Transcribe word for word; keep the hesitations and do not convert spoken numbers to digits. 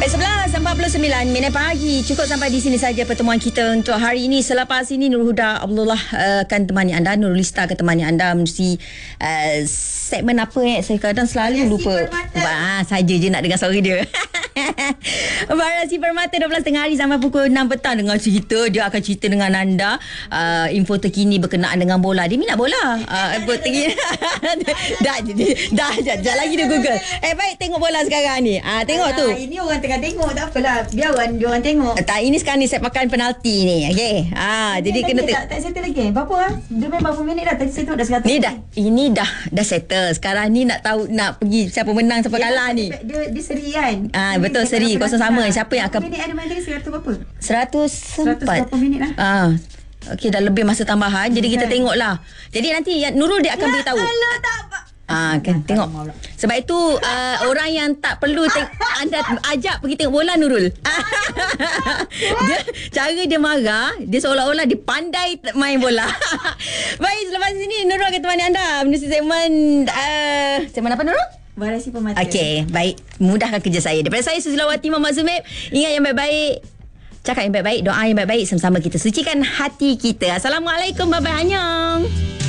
Baik, sebelas empat puluh sembilan minit pagi. Cukup sampai di sini saja pertemuan kita untuk hari ini. Selepas ini Nur Huda Abdullah uh, akan temani anda. Nur Lista akan temani anda menerusi uh, segmen apa eh? Saya kadang selalu Variasi lupa. Ah, saja je nak dengar suara dia. Variasi Permata dua belas tengah hari sampai pukul enam petang dengan cerita. Dia akan cerita dengan anda uh, info terkini berkenaan dengan bola. Dia minat bola. Uh, info terkini. dah, dah, dah, dah lagi dia Google. Eh, baik, tengok bola sekarang ni. Ah, tengok Alah, tu. Ini orang tengah tengok, tak apalah. Biar orang, dia orang tengok. Tak, ini sekarang ni sepakan penalti ni. Okey. Ah, jadi lagi kena tak, tengok. tak settle lagi. Berapa ah? Dia main berapa minit dah? Tadi saya tengok dah seratus. Ni dah, ini dah dah settle. Sekarang ni nak tahu nak pergi siapa menang siapa kalah ni. Dia, dia seri kan? Ah, betul, seri. Kosong sama. Siapa yang akan berapa minit ada main tadi? Seratus berapa? seratus Seratus empat. berapa minit lah? Ah. Okey, dah lebih masa tambahan. Jadi kita Kan. tengoklah. Jadi nanti yang Nurul dia akan beritahu. Alah, tak apa. Ah, kan tengok. Sebab itu uh, orang yang tak perlu teng- anda ajak pergi tengok bola Nurul. Dia cara dia marah, dia seolah-olah dia pandai main bola. Baik, selepas ini Nurul akan temani anda menerusi segmen uh, segmen apa Nurul? Variasi Permata. Okey, baik. Mudahkan kerja saya. Daripada saya Susilawati Muhammad Zumib, ingat yang baik-baik, cakap yang baik-baik, doa yang baik-baik, sama-sama kita sucikan hati kita. Assalamualaikum, bye-bye, annyeong.